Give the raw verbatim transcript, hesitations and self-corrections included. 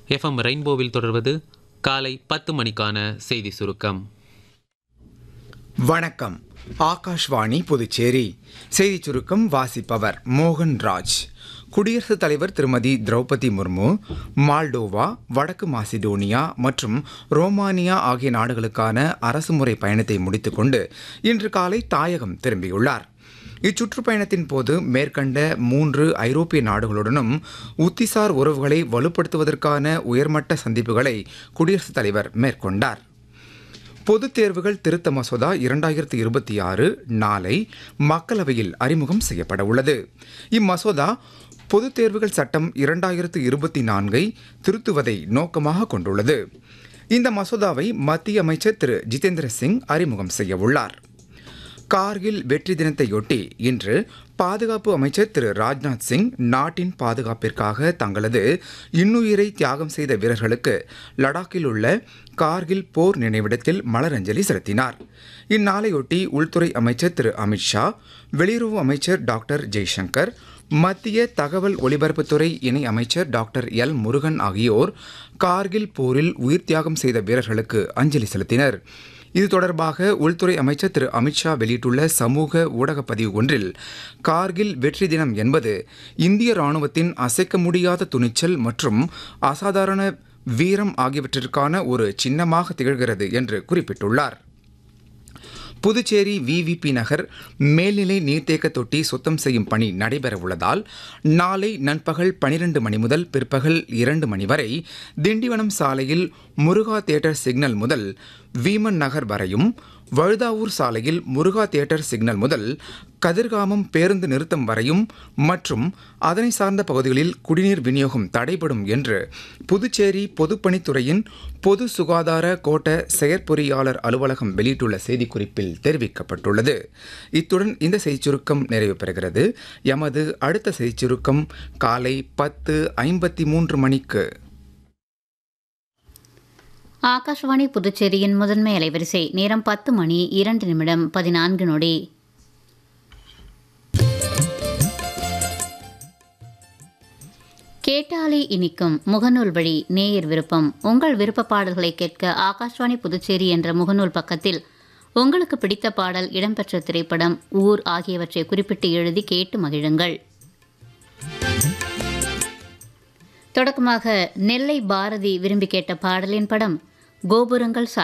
FM ரெயின்போவில் தொடர்வது காலை பத்து மணிக்கான செய்தி சுருக்கம். வணக்கம். ஆகாஷ்வாணி புதுச்சேரி செய்திச் சுருக்கம் வாசிப்பவர் மோகன் ராஜ். குடியரசுத் தலைவர் திருமதி திரௌபதி முர்மு மால்டோவா, வடக்கு மாசிடோனியா மற்றும் ரோமானியா ஆகிய நாடுகளுக்கான அரசுமுறை பயணத்தை முடித்துக்கொண்டு இன்று காலை தாயகம் திரும்பியுள்ளார். இச்சுற்றுப்பயணத்தின் போது மேற்கண்ட மூன்று ஐரோப்பிய நாடுகளுடனும் உத்திசார் உறவுகளை வலுப்படுத்துவதற்கான உயர்மட்ட சந்திப்புகளை குடியரசுத் தலைவர் மேற்கொண்டார். பொதுத் தேர்வுகள் திருத்த மசோதா இரண்டாயிரத்தி இருபத்தி ஆறு நாளை மக்களவையில் அறிமுகம் செய்யப்பட உள்ளது. இம்மசோதா பொதுத் தேர்வுகள் சட்டம் இரண்டாயிரத்து இருபத்தி நான்கை திருத்துவதை நோக்கமாக கொண்டுள்ளது. இந்த மசோதாவை மத்திய அமைச்சர் திரு ஜிதேந்திர சிங் அறிமுகம் செய்ய உள்ளார். கார்கில் வெற்றி தினத்தையொட்டி இன்று பாதுகாப்பு அமைச்சர் திரு ராஜ்நாத் சிங் நாட்டின் பாதுகாப்பிற்காக தங்களது இன்னுயிரை தியாகம் செய்த வீரர்களுக்கு லடாக்கில் உள்ள கார்கில் போர் நினைவிடத்தில் மலரஞ்சலி செலுத்தினார். இந்நாளையொட்டி உள்துறை அமைச்சர் திரு அமித்ஷா, வெளியுறவு அமைச்சர் டாக்டர் ஜெய்சங்கர், மத்திய தகவல் ஒலிபரப்புத்துறை இணை அமைச்சர் டாக்டர் எல் முருகன் ஆகியோர் கார்கில் போரில் உயிர் தியாகம் செய்த வீரர்களுக்கு அஞ்சலி செலுத்தினர். இது தொடர்பாக உள்துறை அமைச்சர் திரு அமித்ஷா வெளியிட்டுள்ள சமூக ஊடக பதிவு ஒன்றில், கார்கில் வெற்றி தினம் என்பது இந்திய ராணுவத்தின் அசைக்க முடியாத துணிச்சல் மற்றும் அசாதாரண வீரம் ஆகியவற்றிற்கான ஒரு சின்னமாக திகழ்கிறது என்று குறிப்பிட்டுள்ளார். புதுச்சேரி விவிபி நகர் மேல்நிலை நீர்த்தேக்க தொட்டி சுத்தம் செய்யும் பணி நடைபெறவுள்ளதால் நாளை நண்பகல் பனிரெண்டு மணி முதல் பிற்பகல் இரண்டு மணி வரை திண்டிவனம் சாலையில் முருகா தியேட்டர் சிக்னல் முதல் வீமன் நகர் வரையும், வழுதாவூர் சாலையில் முருகா தியேட்டர் சிக்னல் முதல் கதிர்காமம் பேருந்து நிறுத்தம் வரையும் மற்றும் அதனை சார்ந்த பகுதிகளில் குடிநீர் விநியோகம் தடைபடும் என்று புதுச்சேரி பொதுப்பணித்துறையின் பொது சுகாதார கோட்ட செயற்பொறியாளர் அலுவலகம் வெளியிட்டுள்ள செய்திக்குறிப்பில் தெரிவிக்கப்பட்டுள்ளது. இத்துடன் இந்த செய்திச் சுருக்கம் நிறைவு பெறுகிறது. எமது அடுத்த செய்திச் சுருக்கம் காலை பத்து ஐம்பத்தி மூன்று மணிக்கு. ஆகாஷ்வாணி புதுச்சேரியின் முதன்மை அலைவரிசை நேரம் பத்து மணி இரண்டு நிமிடம் பதினான்கு நொடி. கேட்டாலே இனிக்கும் முகநூல் வழி நேயர் விருப்பம். உங்கள் விருப்ப பாடல்களை கேட்க ஆகாஷ்வாணி புதுச்சேரி என்ற முகநூல் பக்கத்தில் உங்களுக்கு பிடித்த பாடல், இடம்பெற்ற திரைப்படம், ஊர் ஆகியவற்றை குறிப்பிட்டு எழுதி கேட்டு மகிழுங்கள். தொடக்கமாக நெல்லை பாரதி விரும்பி கேட்ட பாடலின் படம் கோபுரங்கள்